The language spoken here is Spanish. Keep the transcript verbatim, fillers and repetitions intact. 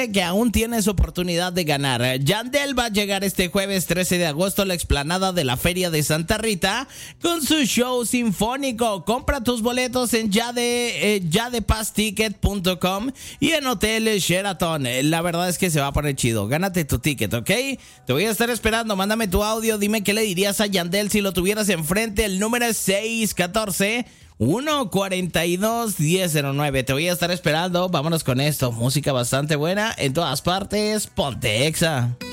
recordarte que aún tienes oportunidad de ganar. Yandel va a llegar este jueves trece de agosto a la explanada de la Feria de Santa Rita con su show sinfónico. Compra tus boletos en ya de, eh, ya de pass ticket punto com y en Hotel Sheraton. La verdad es que se va a poner chido. Gánate tu ticket, ¿ok? Te voy a estar esperando. Mándame tu audio. Dime qué le dirías a Yandel si lo tuvieras enfrente. El número es seis uno cuatro, uno cuatro dos, uno cero cero nueve. Te voy a estar esperando. Vámonos con esto. Música bastante buena en todas partes. Ponte Exa.